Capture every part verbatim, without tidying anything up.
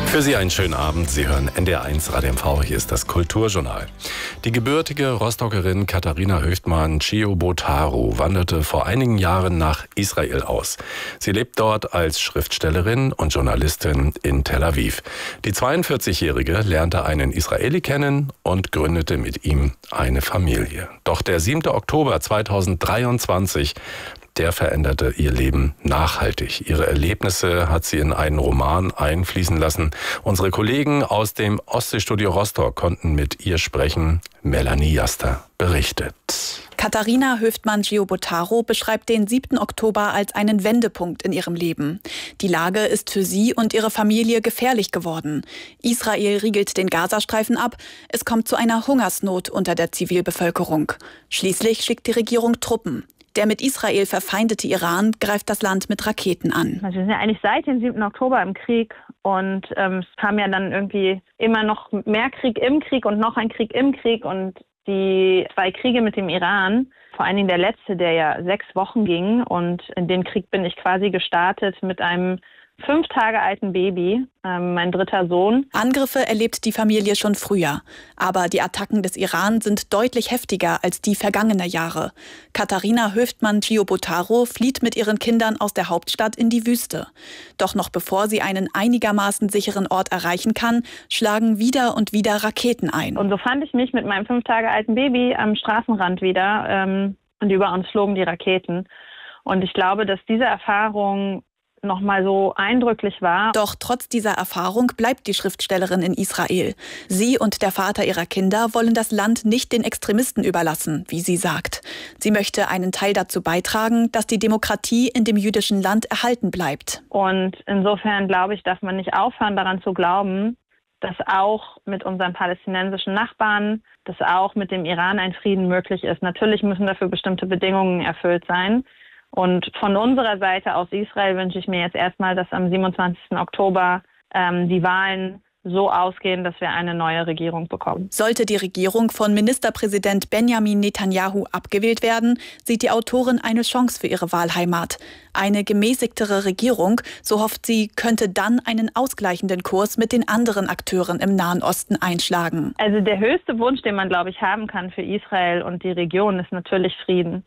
Für Sie einen schönen Abend. Sie hören N D R eins Radio M V. Hier ist das Kulturjournal. Die gebürtige Rostockerin Katharina Höftmann-Chiobotaru wanderte vor einigen Jahren nach Israel aus. Sie lebt dort als Schriftstellerin und Journalistin in Tel Aviv. Die zweiundvierzigjährige lernte einen Israeli kennen und gründete mit ihm eine Familie. Doch der siebte Oktober zweitausenddreiundzwanzig, der veränderte ihr Leben nachhaltig. Ihre Erlebnisse hat sie in einen Roman einfließen lassen. Unsere Kollegen aus dem Ostseestudio Rostock konnten mit ihr sprechen. Melanie Jaster berichtet. Katharina Höftmann-Chiobotaru beschreibt den siebten Oktober als einen Wendepunkt in ihrem Leben. Die Lage ist für sie und ihre Familie gefährlich geworden. Israel riegelt den Gazastreifen ab. Es kommt zu einer Hungersnot unter der Zivilbevölkerung. Schließlich schickt die Regierung Truppen. Der mit Israel verfeindete Iran greift das Land mit Raketen an. Also wir sind ja eigentlich seit dem siebten Oktober im Krieg und ähm, es kam ja dann irgendwie immer noch mehr Krieg im Krieg und noch ein Krieg im Krieg und die zwei Kriege mit dem Iran, vor allen Dingen der letzte, der ja sechs Wochen ging, und in den Krieg bin ich quasi gestartet mit einem fünf Tage alten Baby, ähm, mein dritter Sohn. Angriffe erlebt die Familie schon früher. Aber die Attacken des Iran sind deutlich heftiger als die vergangener Jahre. Katharina Höftmann-Chiobotaru flieht mit ihren Kindern aus der Hauptstadt in die Wüste. Doch noch bevor sie einen einigermaßen sicheren Ort erreichen kann, schlagen wieder und wieder Raketen ein. Und so fand ich mich mit meinem fünf Tage alten Baby am Straßenrand wieder. Ähm, und über uns flogen die Raketen. Und ich glaube, dass diese Erfahrung noch mal so eindrücklich war. Doch trotz dieser Erfahrung bleibt die Schriftstellerin in Israel. Sie und der Vater ihrer Kinder wollen das Land nicht den Extremisten überlassen, wie sie sagt. Sie möchte einen Teil dazu beitragen, dass die Demokratie in dem jüdischen Land erhalten bleibt. Und insofern, glaube ich, darf man nicht aufhören, daran zu glauben, dass auch mit unseren palästinensischen Nachbarn, dass auch mit dem Iran ein Frieden möglich ist. Natürlich müssen dafür bestimmte Bedingungen erfüllt sein. Und von unserer Seite aus Israel wünsche ich mir jetzt erstmal, dass am siebenundzwanzigsten Oktober ähm, die Wahlen so ausgehen, dass wir eine neue Regierung bekommen. Sollte die Regierung von Ministerpräsident Benjamin Netanyahu abgewählt werden, sieht die Autorin eine Chance für ihre Wahlheimat. Eine gemäßigtere Regierung, so hofft sie, könnte dann einen ausgleichenden Kurs mit den anderen Akteuren im Nahen Osten einschlagen. Also der höchste Wunsch, den man, glaube ich, haben kann für Israel und die Region, ist natürlich Frieden.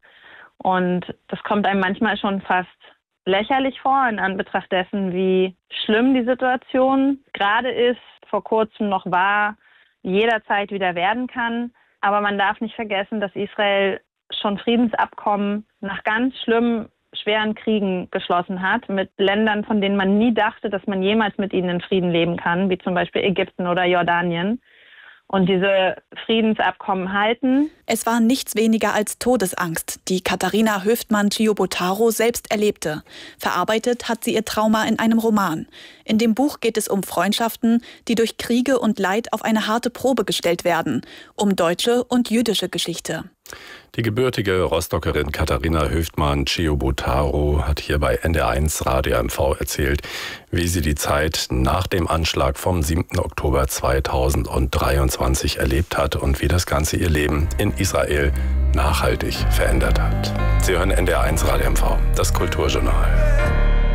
Und das kommt einem manchmal schon fast lächerlich vor in Anbetracht dessen, wie schlimm die Situation gerade ist, vor kurzem noch war, jederzeit wieder werden kann. Aber man darf nicht vergessen, dass Israel schon Friedensabkommen nach ganz schlimmen, schweren Kriegen geschlossen hat mit Ländern, von denen man nie dachte, dass man jemals mit ihnen in Frieden leben kann, wie zum Beispiel Ägypten oder Jordanien. Und diese Friedensabkommen halten. Es war nichts weniger als Todesangst, die Katharina Höftmann-Chiobotaru selbst erlebte. Verarbeitet hat sie ihr Trauma in einem Roman. In dem Buch geht es um Freundschaften, die durch Kriege und Leid auf eine harte Probe gestellt werden. Um deutsche und jüdische Geschichte. Die gebürtige Rostockerin Katharina Höftmann-Chiobotaru hat hier bei N D R eins Radio M V erzählt, wie sie die Zeit nach dem Anschlag vom siebten Oktober zweitausenddreiundzwanzig erlebt hat und wie das Ganze ihr Leben in Israel nachhaltig verändert hat. Sie hören N D R eins Radio M V, das Kulturjournal.